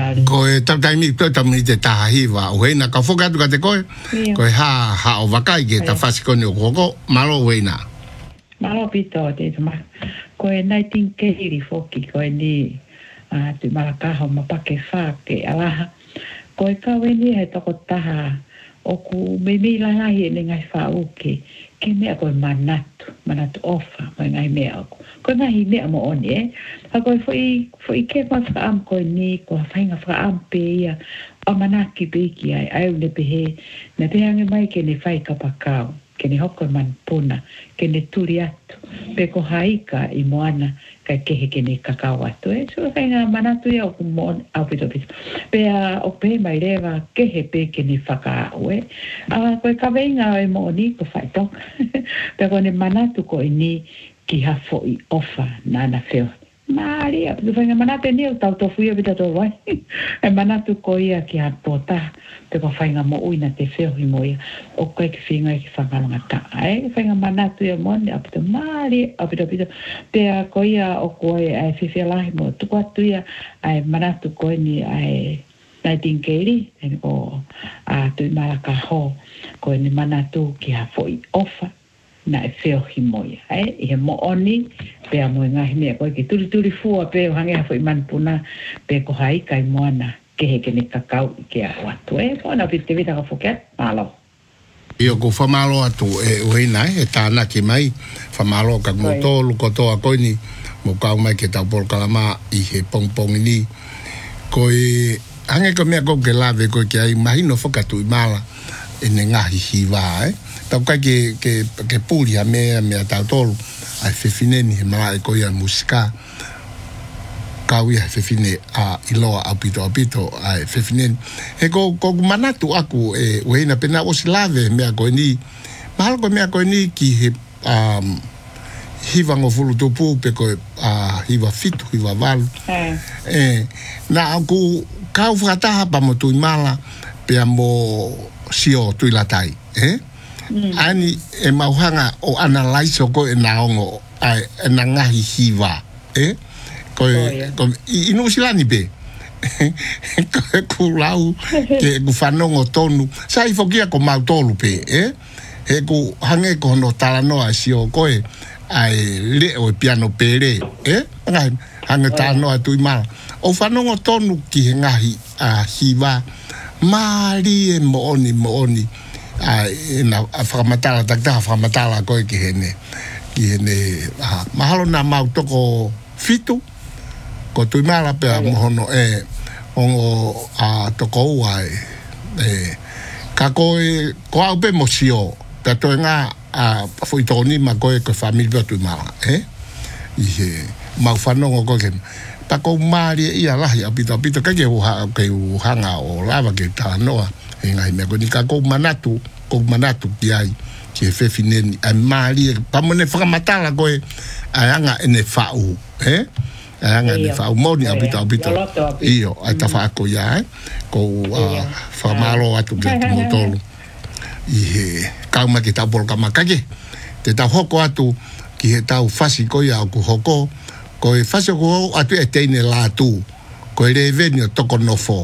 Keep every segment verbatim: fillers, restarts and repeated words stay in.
ko e taimi to taimi te tahiwa o hena ka foka tu ka te koe ko ha ha o vakai ke ta fasi ko ni o ko malo wena malo pito te ma ko e nineteen kiri foki ko ni a tu malaka ho mapake fa ke ala ko e ka weni he to ko taha o ku me me la la he ngai fa o ke ke me ko manatu manatu ofa mai ngai me ko ko ngai me mo oni e ha ko foi foi ke pa fa am ko ni ko fa nga fa am pe ya o manaki pe ki ai ai le pe he me pe ange mai ke ni fai ka pa ka ke ni hoko man puna ke ni turi atu pe ko haika i moana ka ke he ke ni kakao atu e so fa nga manatu ya o mo au pito pito pe a o pe mai leva ke he pe ke ni faka we a ko ka venga e mo ni ko fa to pe ko ni manatu ko ni ki ha foi ofa na na feo Maria, tu fai manate ni o tau tofu ia bita tō wai. E manatu ko ia ki ha pōta, te ko whainga mo uina te wheo hi mo ia. O koe ki whinga i ki whangalanga ta. E whainga manatu ia mo ni, apita Maria, apita apita. Te a ko ia o koe ai whiwhia lahi mo tuku atu ia, ai manatu koe ni ai nineteen keri, e ko a tui maraka ho, koe ni manatu ki ha foi ofa. Na e wheo hi moia, e, i he mo oni, pe a moe ngahi mea, koe ki turi turi fua, pe o hange hafo i manpuna, pe ko hai kai moana, ke he ke ne kakau i ke a watu, e, ko na pite vita ka foket, malo. Io ko whamalo atu, e uina, e tāna ki mai, whamalo ka ngotolu, ko toa koe ni, mo kau mai ke tau polo kalama, i he pongpong ni, koe, hange ko mea ko ke lawe, koe ki ai mahino whakatu i mala, e ne ngahi hiwa, e, tau kai ke, ke, ke pūri a mea, mea tau tolu, ai whewhineni he mara e koia musika, kau ia he whewhine a iloa au pito au pito, ai whewhineni. He ko, ko manatu aku, e uheina pena osi lawe mea koe ni, mahalo koe mea koe ni ki he um, hiwa ngofulu tupu, pe koe uh, hiwa fitu, hiwa walu. Mm. E, na aku kau whakataha pa mo tui mala, pe mo sio tui latai, eh? Mm. Ani e mauhanga o analyze o ko e naongo ai e na ngahi hiwa eh ko oh, yeah. ko inu silani be ko ku lau ke ku fanongo tonu sai fokia ko mau tolu pe eh he ku hange ko no tala no asi o ko e ai le o piano pere eh ngai hange tala no atu mal o fanongo tonu ki ngahi a hiwa mari e mo oni mo oni ai na aframatala takta aframatala ko ki hene ki hene ah, mahalo na mau toko fitu ko tu mala pe mohono e ongo a toko ai e ka ko ko au pe mosio ta to nga a foi toni ma ko ko family tu mala e i he mau fanongo ko ken pa ko mari ia la ia pito pito ka ke ha ke hanga o lava ke ta noa e ngai me ko ni ka ko manatu ko manatu ki ai ki fe fineni a mari pa mo ne whakamatala koe anga ene whau eh anga ene whau moni apita apita iyo ai ta whaako ia eh ko whamalo atu ki atu motolu i he kauma ki tau polo kamakake te tau hoko atu ki he tau whasi koe au ku hoko ko e whasi ko atu e teine la atu ko e reveni o toko nofo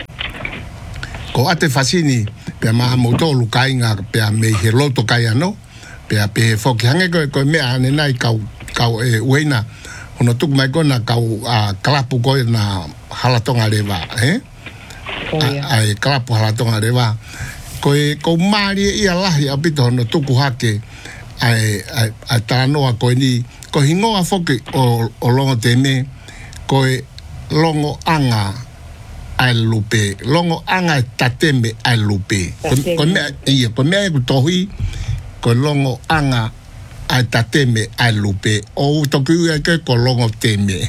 ko ate fasini pe ma motolu kainga pe me he loto kai ano pe pe foki hange ko ko me ane nai kau kau e uena ono tuk mai ko na kau a klapu ko na halatonga leva eh ai klapu halatonga leva ko e ko mari ia lahi apito no tuku hake ai ai atano ko ni ko hingo a foki o o longo teme ko e longo anga ai lupe longo anga tateme ai lupe ko me ia ko me ko tohi ko longo anga ai tateme ai lupe o to ku ke ko longo teme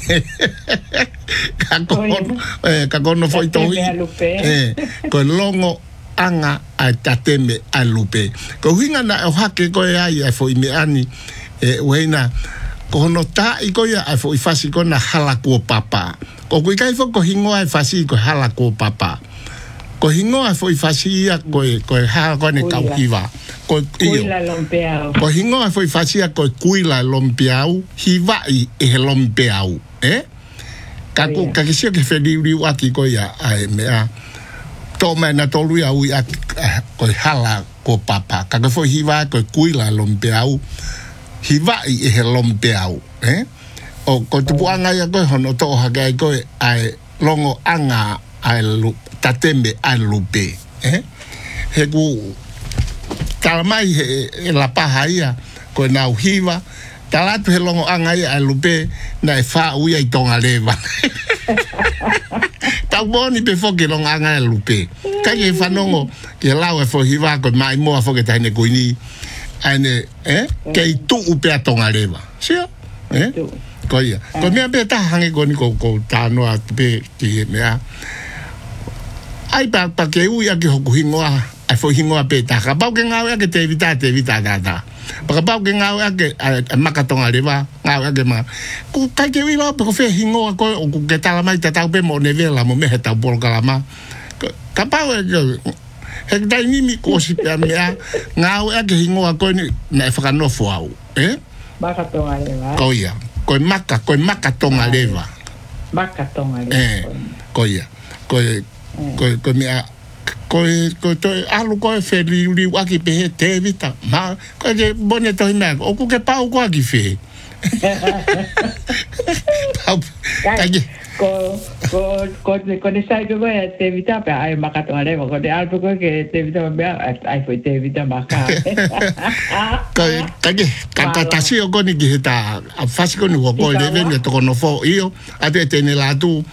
ka ko eh ka ko no foi tohi eh ko longo anga ai tateme ai lupe ko hinga na o hake ko ai ai foi me ani e weina ko no ta i ko ia ai foi fasi ko na hala ko papa ko kui kai fo ko hingo ai fasi ko hala ko papa ko hingo ai foi fasi ko ko ha ko ne kau hiwa ko kuila lompeau ko hingo ai foi fasi ko kuila lompeau hiwa i e lompeau eh ka ku ka kisi ke feli ri wa ki ko ya ai me a to me na to lu ya u ya ko hala ko papa ka ko hiva ko kuila lompeau hiva i he lompeau eh o ko tu anga ya ko hono to ha ga ko ai longo anga ai lu tatembe ai lupe eh he ku talamai he la paha ia ko na hiva talatu he longo anga ia ai lupe na fa u ia tonga leva ta boni pe fo ke longo anga ai lupe ka ye fa nongo ke lawe fo hiva ko mai mo fo ke tane ko ni ane eh ke tu u pe tonga leva sia eh ko ia ko me be ta hange ko ni ko ko ta no a pe ki me a ai pa pa ke u ya ke ho hingoa ai fo hingoa pe ta ka ba ke nga ke te evita te evita da da pa ka ba ke nga ke maka tonga leva nga ke ma ku ka ke wi lo ko fe hingoa ko ku ke ta la mai ta ta pe mo ne vela mo me ta bol kala ma ka pa he dai ni mi ko si pe me a nga ke hingoa ko ni na fa no fo au eh maka tonga leva ko ia ko maka ko maka tonga leva maka tonga leva eh ko ia ko ko ko me a ko ko to alu ko fe li li wa ki pe te vita ma ko je bone to me o ku ke pa o ko ki fe pa ko ko ko ko ne sai ko ya te vita pe ai maka tonga leva ko de alpo ko ke te vita me ai foi te vita maka ko ka ke ka ka ta si o ko ni ki ta a fasi ko ni ko ko le ven to ko no fo io a te te ne la tu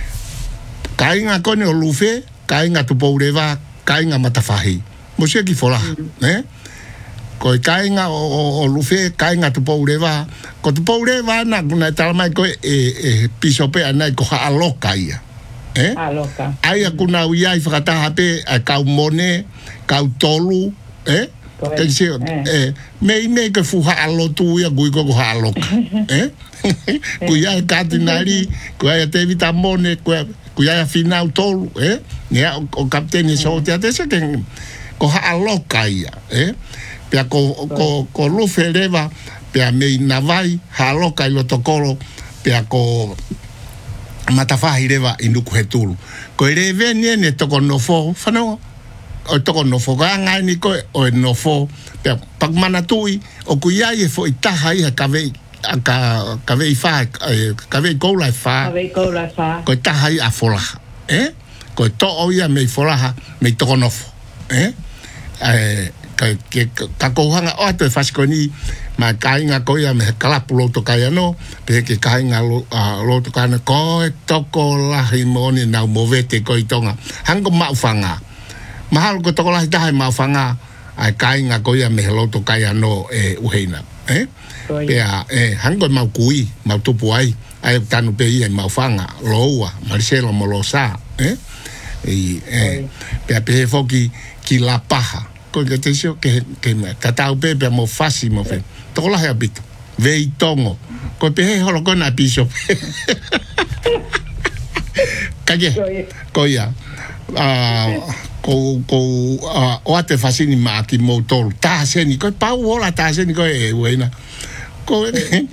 ka inga ko ni o lufe ka inga tu poureva ka inga matafahi mo se ki fola eh ko ka inga o o lufe ka inga tu poureva ko tu poureva na na tal mai ko e e piso pe ana ko ha aloka ia eh aloka ai ku na uia i frata hape ka mone ka tolu eh que se eh me me que fuha alo tu ia gui ko ha aloka eh ku ia ka tinari ku ia te vitamone ku ku ia final tolu eh ne o captain so te ate se que ko ha aloka ia eh pe ko ko ko lu feleva pe me na vai ha aloka i lo tokoro pe ko matafahi reva induku hetulu ko ire venie ne toko no fo fano o toko no fo ganga ni ko o no fo pe pak mana tui o ku ia e fo itaha ia ka ve ka ka ve fa ka ve ko la fa ka ve ko la fa ko taha ia fola eh ko to o ia me fola me toko no fo eh eh ka ka ko hanga o te faskoni ma kainga ko ia me kala pulo to kaya no pe ke kainga lo lo to kana ko to ko la himoni na movete ko itonga hango ma fanga mahal ko to la dai ma fanga ai kainga ko ia me lo to kaya no e uheina eh pe a eh hango ma kui ma to puai ai tanu pe ia ma fanga loa Marcelo Molosa eh e eh pe pe foki ki la paja ko que te xo que que tata o pepe mo fasi mo fe to la ha bit vei tongo ko pe he holo ko na piso kaje ko ya ah ko ko o ate fasi ni ma ki motor ta se ni ko pa o la ta se ni ko e buena ko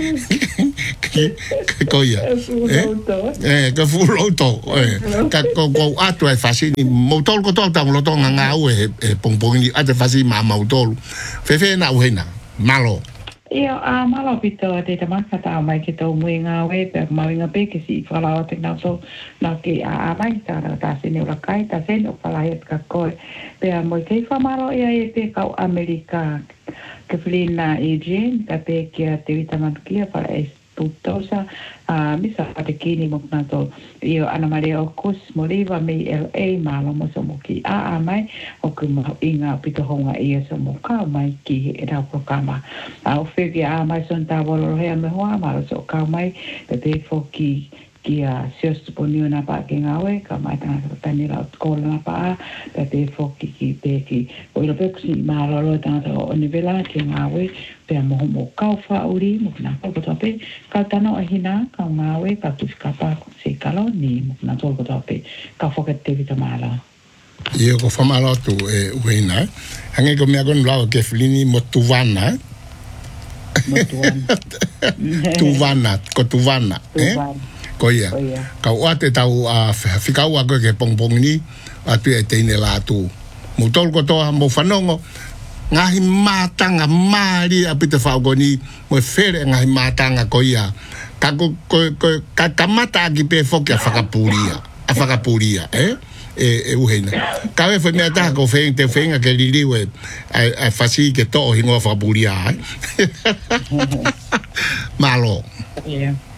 ko ya eh que fu loto eh ka ko ko ato e fasi ni motor ko to ta lo to nga u e pong pong ni ate fasi ma motor fe fe na u hena malo io a malo pito te te makata mai ke to muinga we pe mai nga pe ke si fala o te na so na ke a mai ta ta se ne la kai ta se no fala et ka ko pe a mo ke fa malo ia e te ka Amerika que flina e gen ta pe ke te vitamin kia para es putosa a misa te kini mo na to io Ana Maria o kus moliva me L A malo mo so mo ki a a mai o ku mo inga pito honga ia so mo ka mai ki e da programa a o fe ki a mai son ta volo he me hoa malo so ka mai te te fo ki ki a sios ponio na pa ke ngawe ka mai ta ta ni la skola na pa te te fo ki ki te ki o lo pe si malo lo ta o nivela ke ngawe pe mo mo ka fa uri mo na ko to pe ka ta no hina ka ngawe ka tu ka pa se ka lo ni mo na to ko to pe ka fo ke te vita mala io ko fa malo tu e uina hange ko me agon lao ke flini mo tuvana tuvana ko tuvana eh ko ia ka o te tau a fikau a ko ke pongpong ni a tu e tene la tu mo tol ko to mo fanongo ngahi matanga mari a pite fa go ni mo fere ngahi matanga ko ia ka ko ko ka kamata ki pe foki a fakapuria a fakapuria eh e e uhena ka ve foi me ata ko fe te fenga ke li we a fasi ke to hingo fakapuria malo yeah